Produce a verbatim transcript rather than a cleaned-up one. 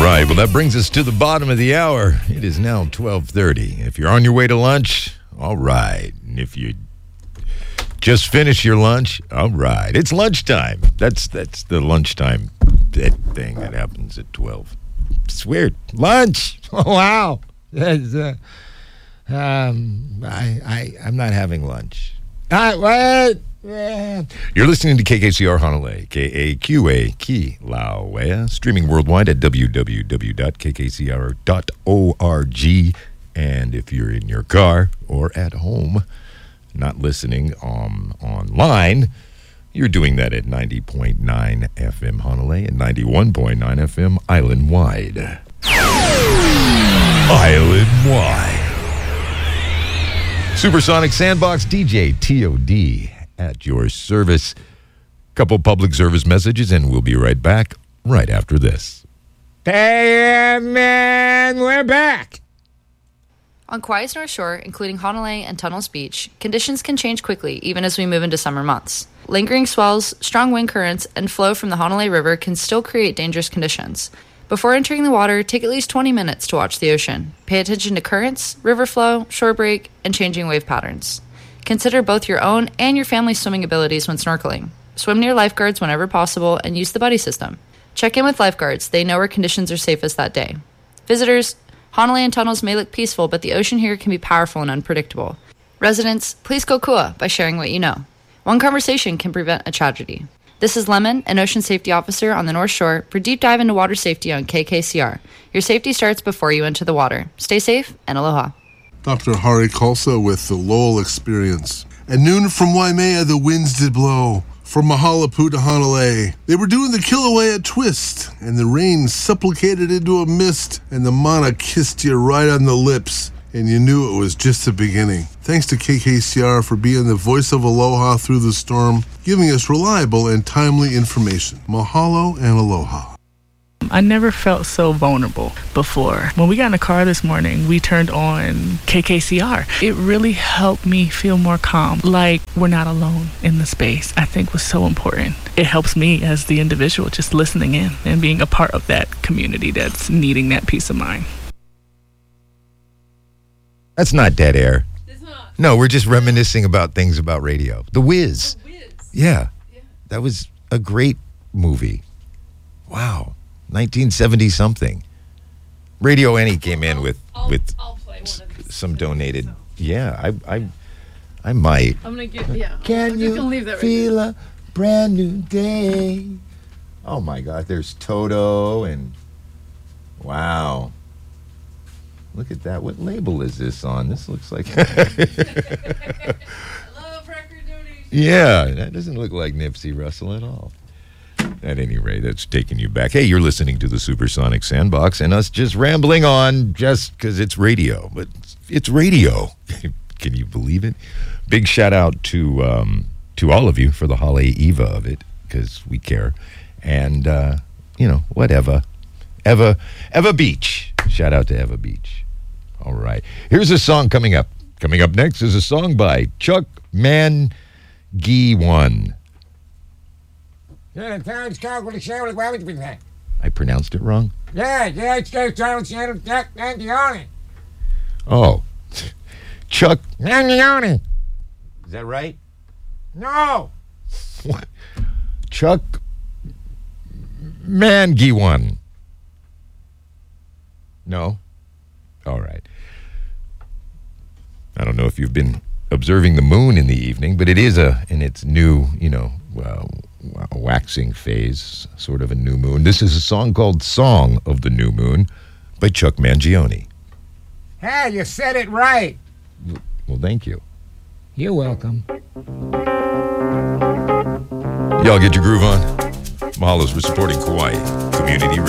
right, well, that brings us to the bottom of the hour. It is now twelve thirty. If you're on your way to lunch, all right. And if you just finished your lunch, all right. It's lunchtime. That's that's the lunchtime thing that happens at twelve. It's weird. Lunch. Oh, wow. That's, uh, um, I, I, I'm not having lunch. Uh, what? Yeah. You're listening to K K C R Honolulu, K A Q A, Kilauea, streaming worldwide at w w w dot k k c r dot org. And if you're in your car or at home, not listening um, online, you're doing that at ninety point nine F M Honolulu and ninety-one point nine F M island-wide. Island-wide. Supersonic Sandbox D J T O D at your service. Couple public service messages, and we'll be right back right after this. Hey, man, we're back. On Kauai's North Shore, including Honolulu and Tunnels Beach, conditions can change quickly even as we move into summer months. Lingering swells, strong wind currents, and flow from the Honolulu River can still create dangerous conditions. Before entering the water, take at least twenty minutes to watch the ocean. Pay attention to currents, river flow, shore break, and changing wave patterns. Consider both your own and your family's swimming abilities when snorkeling. Swim near lifeguards whenever possible and use the buddy system. Check in with lifeguards. They know where conditions are safest that day. Visitors, Honolulu and Tunnels may look peaceful, but the ocean here can be powerful and unpredictable. Residents, please go kua by sharing what you know. One conversation can prevent a tragedy. This is Lemon, an ocean safety officer on the North Shore, for Deep Dive into Water Safety on K K C R. Your safety starts before you enter the water. Stay safe and aloha. Doctor Hari Kulsa with the Lowell Experience. At noon from Waimea, the winds did blow. From Mahalapu to Honolulu, they were doing the Kilauea twist, and the rain supplicated into a mist, and the mana kissed you right on the lips, and you knew it was just the beginning. Thanks to K K C R for being the voice of aloha through the storm, giving us reliable and timely information. Mahalo and aloha. I never felt so vulnerable before. When we got in the car this morning, we turned on K K C R. It really helped me feel more calm, like we're not alone in the space. I think was so important. It helps me as the individual just listening in and being a part of that community that's needing that peace of mind. That's not dead air. It's not. No, we're just reminiscing about things about radio. The Wiz. The Wiz. Yeah. Yeah. That was a great movie. Wow. nineteen seventy something. Radio Annie came in with I'll, with I'll play one of these some donated. so. Yeah, I I I might. I'm gonna get yeah. Can I'm you just gonna leave that right feel there. a brand new day? Oh my God! There's Toto and wow. Look at that. What label is this on? This looks like. I love record donations. Yeah, that doesn't look like Nipsey Russell at all. At any rate, that's taking you back. Hey, you're listening to the Supersonic Sandbox and us just rambling on just because it's radio. But it's radio. Can you believe it? Big shout out to um, to all of you for the Hale Eva of it, because we care. And, uh, you know, whatever. Eva, Eva Beach. Shout out to Eva Beach. All right. Here's a song coming up. Coming up next is a song by Chuck Mangione. Yeah, Terrence Cobb with the show with the I pronounced it wrong? Yeah, yeah, it's Dave Charles Seattle Jack Mangione. Oh. Chuck. Mangione. Is that right? No. What? Chuck Mangione. No? All right. I don't know if you've been observing the moon in the evening, but it is a in its new, you know, well, waxing phase, sort of a new moon. This is a song called Song of the New Moon by Chuck Mangione. Hey, you said it right. Well, thank you. You're welcome. Y'all get your groove on. Mahalo's for supporting Kauai Community Radio.